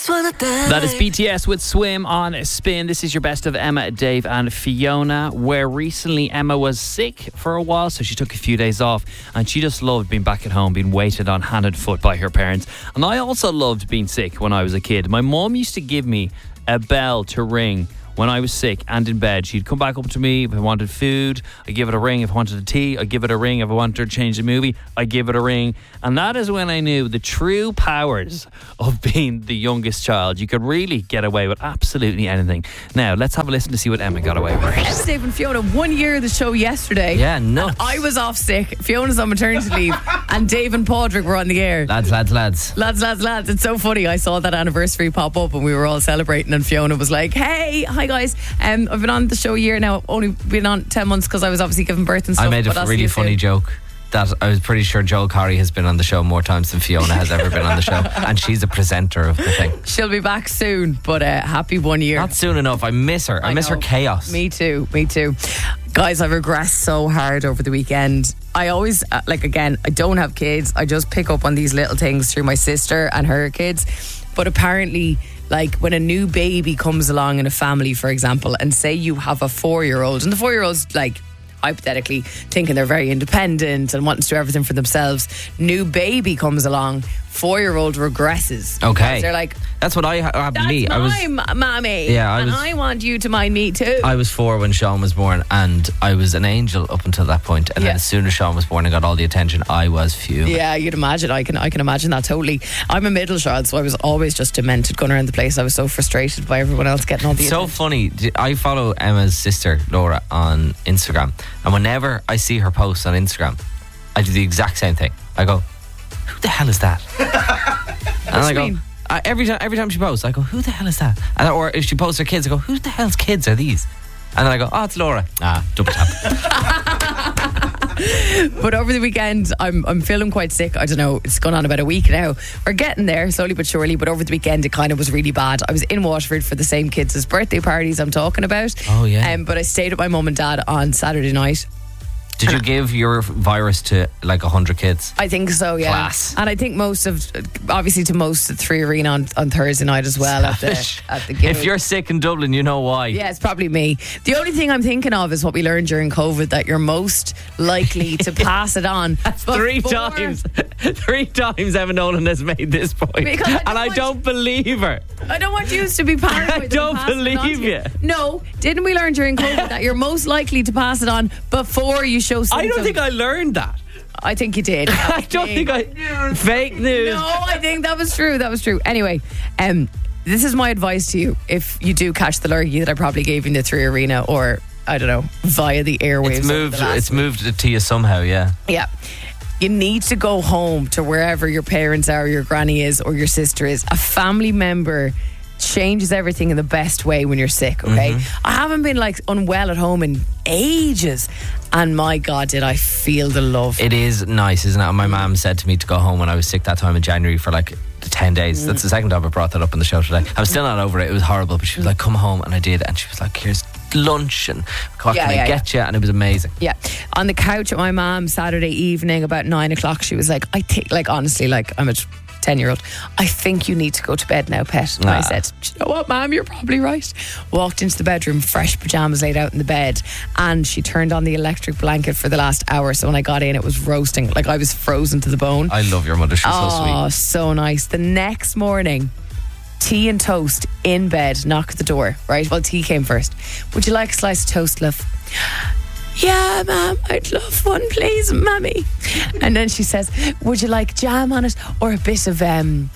That is BTS with Swim on Spin. This is your best of Emma, Dave and Fiona, where recently Emma was sick for a while, so she took a few days off, and she just loved being back at home, being waited on hand and foot by her parents. And I also loved being sick when I was a kid. My mom used to give me a bell to ring when I was sick and in bed. She'd come back up to me if I wanted food. I'd give it a ring if I wanted a tea. I'd give it a ring if I wanted to change the movie. I'd give it a ring. And that is when I knew the true powers of being the youngest child. You could really get away with absolutely anything. Now, let's have a listen to see what Emma got away with. It's Dave and Fiona, 1 year of the show yesterday. Yeah, nuts. And I was off sick. Fiona's on maternity leave. And Dave and Padraig were on the air. Lads. Lads. It's so funny. I saw that anniversary pop up and we were all celebrating, and Fiona was like, hey, hi guys. I've been on the show a year now. I've only been on 10 months because I was obviously giving birth and stuff. I made a really funny joke that I was pretty sure Joel Corry has been on the show more times than Fiona has ever been on the show, and she's a presenter of the thing. She'll be back soon, but happy 1 year. Not soon enough. I miss her. I miss her chaos. Me too. Guys, I've regressed so hard over the weekend. I always, I don't have kids. I just pick up on these little things through my sister and her kids. But apparently, like when a new baby comes along in a family, for example, and say you have a 4-year-old, and the 4-year-old's like hypothetically thinking they're very independent and wanting to do everything for themselves. New baby comes along, 4-year-old regresses. Okay. They're like, that's what happened to me. That's my mommy. Yeah, I want you to mind me too. I was 4 when Sean was born, and I was an angel up until that point. And then as soon as Sean was born and got all the attention, I was fuming. Yeah, you'd imagine. I can imagine that totally. I'm a middle child, so I was always just demented going around the place. I was so frustrated by everyone else getting all the attention. So funny. I follow Emma's sister Laura on Instagram, and whenever I see her posts on Instagram, I do the exact same thing. I go, who the hell is that? And I go, every time she posts, I go, who the hell is that? Or if she posts her kids, I go, who the hell's kids are these? And then I go, oh, it's Laura. Double tap. But over the weekend, I'm feeling quite sick. I don't know, it's gone on about a week now. We're getting there slowly but surely, but over the weekend it kind of was really bad. I was in Waterford for the same kids' birthday parties I'm talking about. Oh yeah. But I stayed with my mum and dad on Saturday night. Did you give your virus to like 100 kids? I think so, yeah. Class. And I think obviously to most at 3 Arena on Thursday night as well at the gig. If you're sick in Dublin, you know why. Yeah, it's probably me. The only thing I'm thinking of is what we learned during COVID, that you're most likely to pass it on. That's 3 times. 3 times Emma Nolan has made this point. I don't believe her. I don't want you to be paranoid. I don't believe you. No, didn't we learn during COVID that you're most likely to pass it on before you show symptoms? I don't think I learned that. I think you did. I don't think fake news. No, I think that was true. Anyway, this is my advice to you. If you do catch the lurgy that I probably gave you in the 3 Arena, or I don't know, via the airwaves. It's moved to you somehow, yeah. Yeah. You need to go home to wherever your parents are, your granny is, or your sister is. A family member changes everything in the best way when you're sick, okay? I haven't been like unwell at home in ages, and my God, did I feel the love. It is nice, isn't it? My mum said to me to go home when I was sick that time in January for like 10 days. That's the second time I brought that up on the show today. I'm still not over it. It was horrible, but she was like, come home, and I did, and she was like, here's lunch and what can I get you, and it was amazing. Yeah, on the couch at my mum Saturday evening about 9 o'clock, she was like, I think, like, honestly, like, I'm a 10-year-old, I think you need to go to bed now, pet. And I said, you know what, ma'am, you're probably right. Walked into the bedroom, fresh pajamas laid out in the bed, and she turned on the electric blanket for the last hour. So when I got in, it was roasting. Like, I was frozen to the bone. I love your mother. She's so sweet. Oh, so nice. The next morning, tea and toast in bed, knock at the door, right? Well, tea came first. Would you like a slice of toast, love? Yeah, ma'am, I'd love one, please, mammy. And then she says, would you like jam on it or a bit of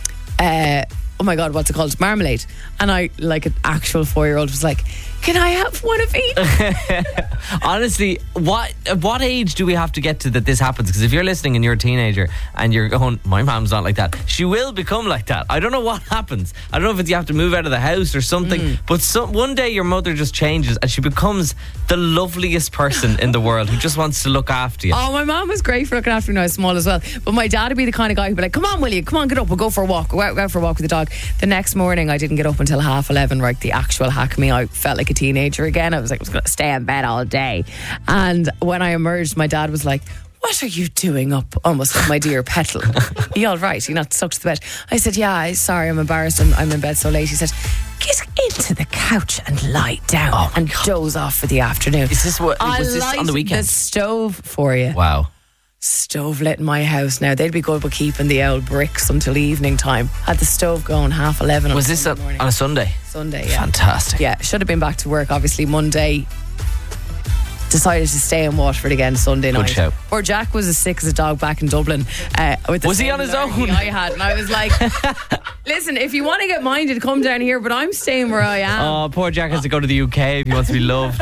oh my God, what's it called? Marmalade. And I, like an actual 4-year-old, was like, can I have one of each? Honestly, what age do we have to get to that this happens? Because if you're listening and you're a teenager and you're going, my mom's not like that, she will become like that. I don't know what happens. I don't know if it's you have to move out of the house or something, but one day your mother just changes and she becomes the loveliest person in the world who just wants to look after you. Oh, my mom was great for looking after me when I was small as well. But my dad would be the kind of guy who'd be like, come on, will you? Come on, get up. We'll go for a walk. Go out for a walk with the dog. The next morning, I didn't get up until 11:30, right? The actual hack me. I felt like a teenager again. I was like, I was going to stay in bed all day. And when I emerged, my dad was like, what are you doing up almost with my dear Petal? Are you all right? You're not stuck to the bed? I said, yeah, sorry, I'm embarrassed. I'm in bed so late. He said, get into the couch and lie down and doze off for the afternoon. Is this was this on the weekend? The stove for you. Wow. Stove lit in my house now. They'd be good with keeping the old bricks until evening time. Had the stove going 11:30. Was this on a Sunday? Sunday, yeah. Fantastic. Yeah, should have been back to work, obviously, Monday. Decided to stay in Waterford again Sunday night. Good show. Poor Jack was as sick as a dog back in Dublin. With the Was he same on his allergy own? I had, and I was like, listen, if you want to get minded, come down here, but I'm staying where I am. Oh, poor Jack has to go to the UK if he wants to be loved.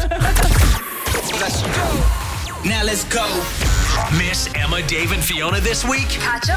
Let's go. Now let's go. Miss Emma, Dave, and Fiona this week? Catch up